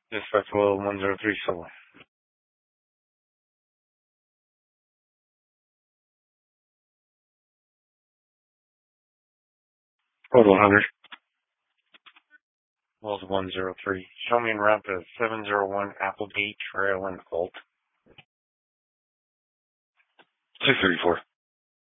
Dispatch Will 103 Soul. Total 100. Wells 103. Show me en route to 701 Applegate Trail in Holt. 634.